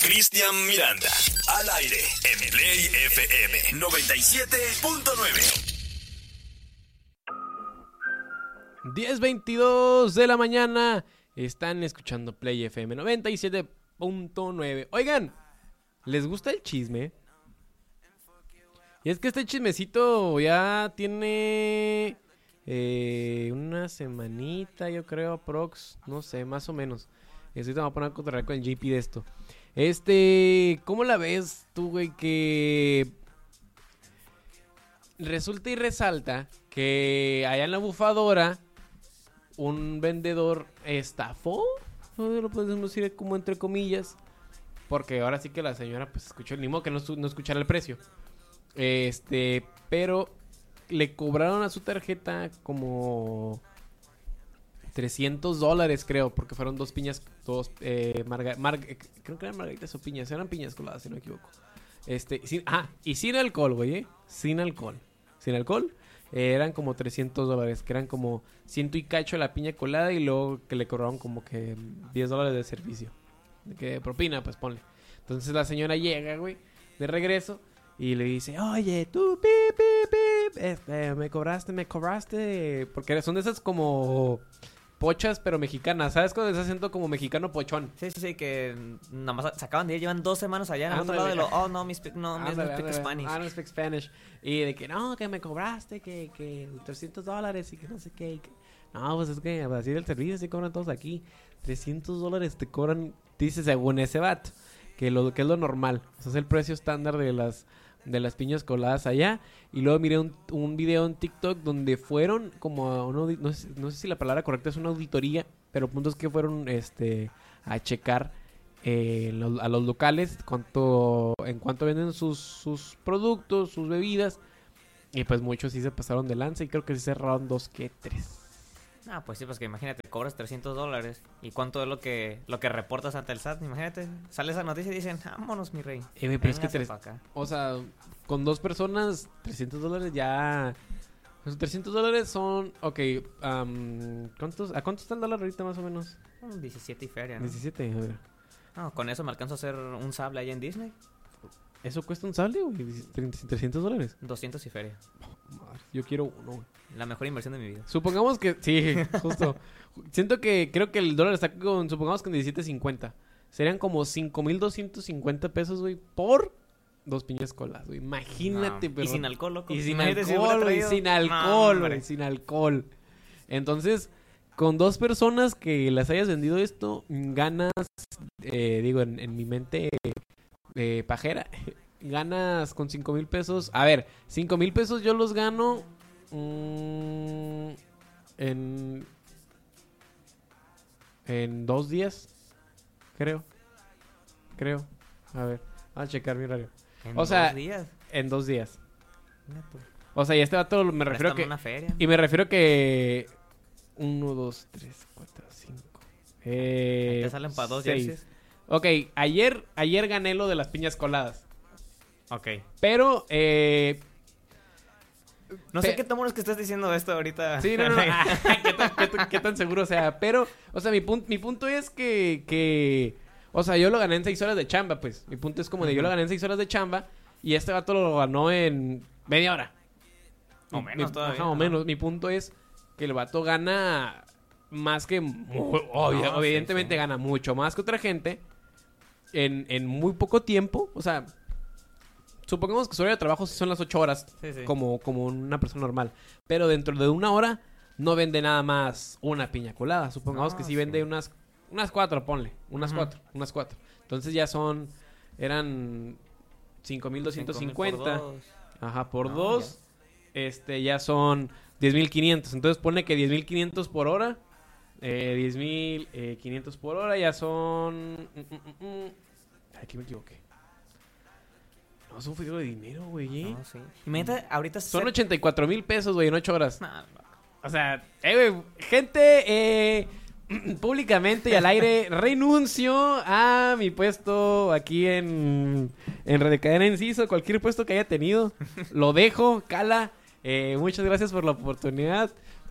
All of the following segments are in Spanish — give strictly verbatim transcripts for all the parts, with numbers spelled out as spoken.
Cristian Miranda, al aire, en Play F M noventa y siete punto nueve. diez veintidós de la mañana, están escuchando Play F M noventa y siete punto nueve. Oigan, ¿les gusta el chisme? Y es que este chismecito ya tiene eh, una semanita, yo creo, prox, no sé, más o menos. Estoy te voy a poner a contar con el J P de esto. Este, ¿cómo la ves tú, güey? Que resulta y resalta que allá en la bufadora un vendedor estafó, no lo podemos decir como entre comillas, porque ahora sí que la señora pues escuchó el mismo que no, no escuchara el precio. Este, pero le cobraron a su tarjeta como trescientos dólares, creo, porque fueron dos piñas, dos, eh, marga, marga, creo que eran margaritas o piñas, eran piñas coladas, si no me equivoco. Este, sin, ah, y sin alcohol, güey, ¿eh? Sin alcohol. Sin alcohol, eh, eran como trescientos dólares, que eran como ciento y cacho la piña colada y luego que le cobraron como que diez dólares de servicio. De que propina, pues ponle. Entonces la señora llega, güey, de regreso y le dice, oye, tú, pip, pip, pip, este, me cobraste, me cobraste, porque son de esas como pochas, pero mexicanas, ¿sabes? Con ese acento como mexicano pochón. Sí, sí, sí, que nada más se acaban de ir, llevan dos semanas allá en el otro lado de lo, oh, no, me speak, no, me Ándale, speak ándale, Spanish. I don't speak Spanish. Y de que, no, que me cobraste, que, que trescientos dólares y que no sé qué. Y que... No, pues es que así el servicio, sí cobran todos aquí. trescientos dólares te cobran, dice según ese vato, que, lo, que es lo normal. O sea, es el precio estándar de las... de las piñas coladas allá. Y luego miré un, un video en TikTok donde fueron como a una, no sé, no sé si la palabra correcta es una auditoría, pero el punto es que fueron este a checar eh, los, a los locales cuánto, en cuánto venden sus, sus productos, sus bebidas. Y pues muchos sí se pasaron de lanza y creo que sí cerraron dos que tres. Ah, pues sí, pues que imagínate, cobras trescientos dólares. ¿Y cuánto es lo que lo que reportas ante el S A T? Imagínate, sale esa noticia y dicen, vámonos, mi rey. Eh, güey, pero es que Véngase tres, pa' acá. o sea, con dos personas, trescientos dólares ya... Los trescientos dólares son... Ok, um, ¿cuántos, ¿a cuánto está el dólar ahorita más o menos? Mm, diecisiete y feria, ¿no? diecisiete, a ver. No, con eso me alcanzo a hacer un sable allá en Disney. ¿Eso cuesta un sable, güey? trescientos dólares. doscientos y feria. Madre, yo quiero uno, güey. La mejor inversión de mi vida. Supongamos que... Sí, justo. Siento que... Creo que el dólar está con... Supongamos que en diecisiete cincuenta. Serían como cinco mil doscientos cincuenta pesos, güey, por dos piñas coladas, güey. Imagínate, No. pero... Y sin alcohol, loco. Y sin Imagínate si alcohol, hubiera güey. traído- Sin No, alcohol, hombre. güey. Sin alcohol. Entonces, con dos personas que las hayas vendido esto, ganas... Eh, digo, en, en mi mente eh, pajera... Ganas con cinco mil pesos. A ver, cinco mil pesos yo los gano mmm, en en dos días, creo, creo. A ver, vamos a checar mi horario. En O sea, dos días. En dos días. Mira tú. O sea, y este vato me refiero Préstame que una feria. y me refiero que uno, dos, tres, cuatro, cinco. Eh, Te salen para dos seis. jerseys. Ok, ayer ayer gané lo de las piñas coladas. Ok. Pero, eh... No pe- sé qué tan bueno es que estás diciendo esto ahorita. Sí, no, no, no. ¿Qué, tan, qué, tan, qué tan seguro sea? Pero, o sea, mi, pun- mi punto es que, que... O sea, yo lo gané en seis horas de chamba, pues. Mi punto es como de yo lo gané en seis horas de chamba y este vato lo ganó en media hora. O Mi- menos mi- todavía, ajá, o ¿no? menos. Mi punto es que el vato gana más que... mu- obvia- No, evidentemente sí, sí. gana mucho más que otra gente en, en muy poco tiempo. O sea... Supongamos que su horario de trabajo sí son las ocho horas, Sí, sí. Como, como una persona normal. Pero dentro de una hora no vende nada más una piña colada. Supongamos No, que sí, sí. vende unas unas cuatro, ponle. Unas Ujú. cuatro, unas cuatro. Entonces ya son... Eran cinco mil doscientos cincuenta. Cinco mil por dos. Ajá, por No, dos. Este, ya son diez mil quinientos. Entonces pone que diez mil quinientos por hora. Eh, diez mil quinientos por hora ya son... mm, mm, mm, mm. Ay, aquí me equivoqué. No, es un frío de dinero, güey. ¿eh? No, sí. Imagínate, ahorita... Son ser- ochenta y cuatro mil pesos, güey, en ocho horas. No, no. O sea, eh, güey, gente, eh, públicamente y al aire, renuncio a mi puesto aquí en, en Radio Cadena Enciso, cualquier puesto que haya tenido, lo dejo, cala. Eh, muchas gracias por la oportunidad.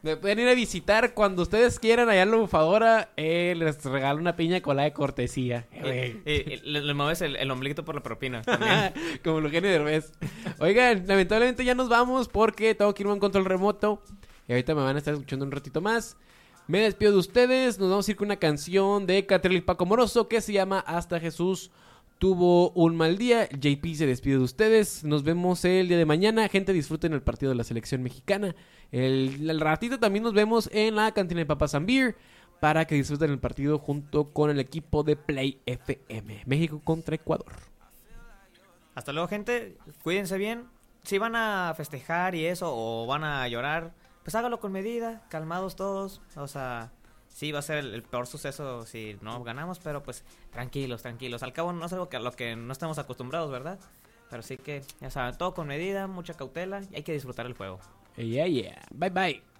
Me pueden ir a visitar cuando ustedes quieran allá en la bufadora. Eh, les regalo una piña colada de cortesía. Eh, Y, y- y le, le mueves el, el ombliguito por la propina también. Como lo Eugenio Derbez. Oigan, lamentablemente ya nos vamos porque tengo que irme a un control remoto. Y ahorita me van a estar escuchando un ratito más. Me despido de ustedes. Nos vamos a ir con una canción de Catriel y Paco Moroso que se llama Hasta Jesús tuvo un mal día. J P se despide de ustedes. Nos vemos el día de mañana. Gente, disfruten el partido de la selección mexicana. El, el ratito también nos vemos en la cantina de Papas and Beer para que disfruten el partido junto con el equipo de Play F M. México contra Ecuador. Hasta luego, gente. Cuídense bien. Si van a festejar y eso, o van a llorar, pues hágalo con medida, calmados todos. O sea, sí va a ser el, el peor suceso si no ganamos, pero pues tranquilos, tranquilos. Al cabo no es algo que a lo que no estamos acostumbrados, ¿verdad? Pero sí que, ya saben, todo con medida, mucha cautela y hay que disfrutar el juego. Yeah, yeah. Bye, bye.